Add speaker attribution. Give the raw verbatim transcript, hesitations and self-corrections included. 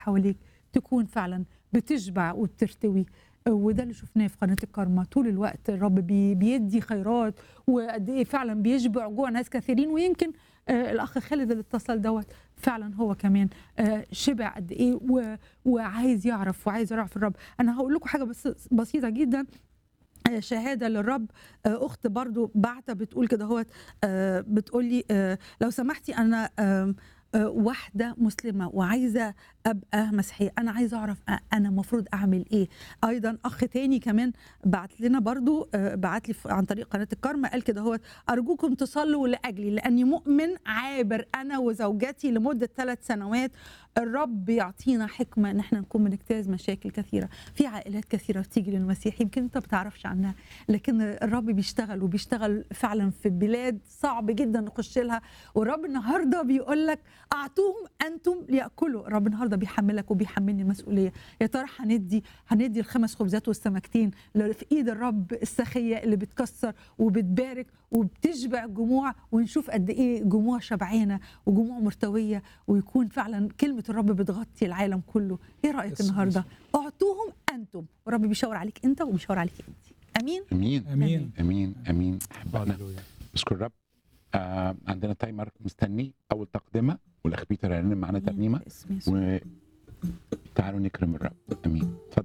Speaker 1: حواليك تكون فعلا بتشبع وبترتوي. وده اللي شفناه في قناه الكارما طول الوقت. الرب بي بيدي خيرات، وقد ايه فعلا بيشبع جوع ناس كثيرين. ويمكن آه الاخ خالد اللي اتصل دوت فعلا هو كمان آه شبع قد ايه و- وعايز يعرف وعايز يعرف الرب. انا هقول لكم حاجه بس بسيطه جدا، آه، شهاده للرب. آه، اخت برضو بعتة بتقول كده هوت، آه، بتقول لي آه، لو سمحتي انا آم، آه، واحده مسلمه وعايزه ابقى مسيحيه، انا عايزه اعرف أ- انا المفروض اعمل ايه. ايضا اخ تاني كمان بعت لنا برضو، آه، بعت لي عن طريق قناه الكارما، قال كده هوت: ارجوكم تصلوا لاجلي لاني مؤمن عابر انا وزوجتي لمده ثلاث سنوات. الرب يعطينا حكمه ان احنا نكون بنجتاز مشاكل كثيره. في عائلات كثيره بتيجي للمسيح يمكن انت ما بتعرفش عنها، لكن الرب بيشتغل وبيشتغل فعلا في بلاد صعب جدا نخش لها. والرب النهارده بيقول لك: اعطوهم انتم لياكلوا. الرب النهارده بيحملك وبيحملني المسؤوليه. يا ترى هندي هندي الخمس خبزات والسمكتين اللي في ايد الرب السخيه اللي بتكسر وبتبارك وبتشبع جموع، ونشوف قد ايه جموع شبعانه وجموع مرتويه، ويكون فعلا كلمه الرب بتغطي العالم كله. ايه رايك
Speaker 2: يس-
Speaker 1: النهارده؟ اعطوهم انتم. والرب بيشاور عليك انت وبيشاور عليك انت. امين.
Speaker 3: امين
Speaker 2: امين
Speaker 3: امين امين. احبائنا
Speaker 2: هللويا.
Speaker 3: نشكر الرب. آه عندنا تايمر مستني اول تقدمه، والاخ بيتر هيرنم معانا
Speaker 1: آمين.
Speaker 3: ترنيمه،
Speaker 1: باسم يسوع.
Speaker 3: وتعالوا نكرم الرب. امين. اتفضل.